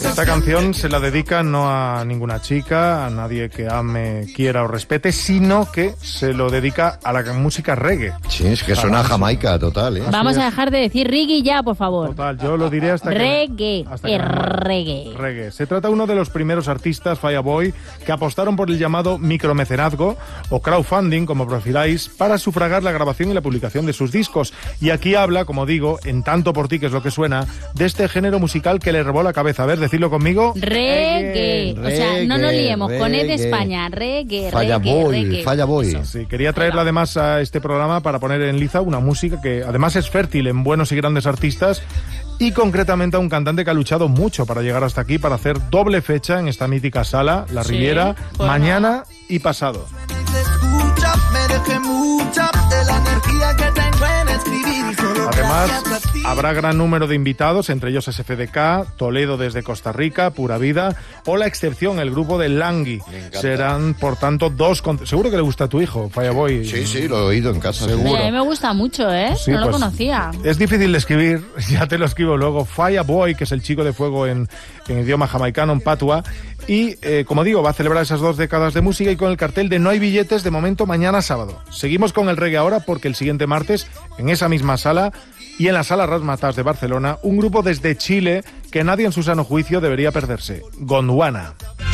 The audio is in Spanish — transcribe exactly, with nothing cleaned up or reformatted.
Esta canción se la dedica no a ninguna chica, a nadie que ame, quiera o respete, sino que se lo dedica a la música reggae. Sí, es que suena a Jamaica total, ¿eh? Vamos a dejar de decir reggae ya, por favor. Total, yo lo diré hasta que... Reggae, hasta que reggae. Reggae. Se trata de uno de los primeros artistas, Fireboy, que apostaron por el llamado micromecenazgo o crowdfunding, como prefiráis, para sufragar la grabación y la publicación de sus discos. Y aquí habla, como digo, en Tanto por ti, que es lo que suena, de este género musical que le robó la cabeza. A ver, decirlo conmigo. Reggae. O sea, no nos liemos. reggae. Con E de España. Reggae, Falla reggae, boy, reggae. falla boy. Sí, quería traerla además a este programa para poner en liza una música que además es fértil en buenos y grandes artistas y concretamente a un cantante que ha luchado mucho para llegar hasta aquí, para hacer doble fecha en esta mítica sala, La Sí, Riviera, pues mañana y pasado. Además, habrá gran número de invitados, entre ellos S F D K, Toledo desde Costa Rica, Pura Vida, o la excepción, el grupo de Langui. Serán, por tanto, dos... Con... Seguro que le gusta a tu hijo, Fireboy. Sí, sí, lo he oído en casa. Seguro. Oye, a mí me gusta mucho, ¿eh? Sí, no lo pues, conocía. Es difícil de escribir, ya te lo escribo luego. Fireboy, que es el chico de fuego en, en idioma jamaicano, en patua. Y, eh, como digo, va a celebrar esas dos décadas de música y con el cartel de no hay billetes de momento mañana sábado. Seguimos con el reggae ahora porque el siguiente martes, en esa misma sala y en la Sala Razzmatazz de Barcelona, un grupo desde Chile que nadie en su sano juicio debería perderse. Gondwana.